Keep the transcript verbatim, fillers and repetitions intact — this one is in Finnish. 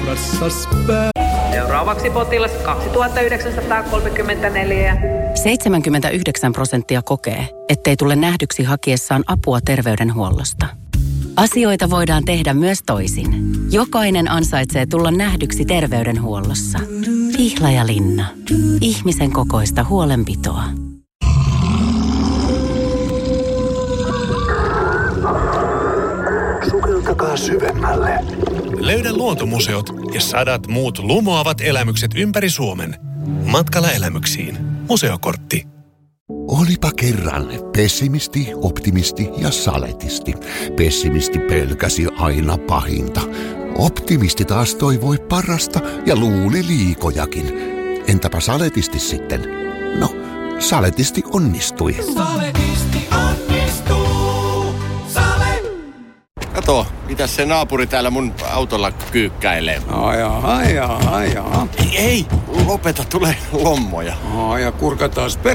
rassas pää. Seuraavaksi potilas kaksituhattayhdeksänsataakolmekymmentäneljä. seitsemänkymmentäyhdeksän prosenttia kokee, ettei tule nähdyksi hakiessaan apua terveydenhuollosta. Asioita voidaan tehdä myös toisin. Jokainen ansaitsee tulla nähdyksi terveydenhuollossa. Pihlajalinna. Ihmisen kokoista huolenpitoa. Sukeltakaa syvemmälle. Löydä luontomuseot ja sadat muut lumoavat elämykset ympäri Suomen. Matkalla elämyksiin. Museokortti. Olipa kerran pessimisti, optimisti ja saletisti. Pessimisti pelkäsi aina pahinta. Optimisti taas toivoi parasta ja luuli liikojakin. Entäpä saletisti sitten? No, saletisti onnistui. Saletisti onnistuu. Sale. Kato, mitä se naapuri täällä mun autolla kyykkäilee. Ai jaa, ai jaa, ai jaa. Ei, lopeta, tulee lommoja. Ai ja kurkataan per...